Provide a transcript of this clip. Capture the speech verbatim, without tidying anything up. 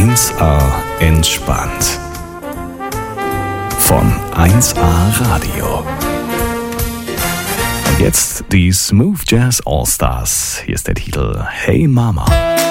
eins A entspannt. Von eins A Radio. Und jetzt die Smooth Jazz All Stars. Hier ist der Titel Hey Mama.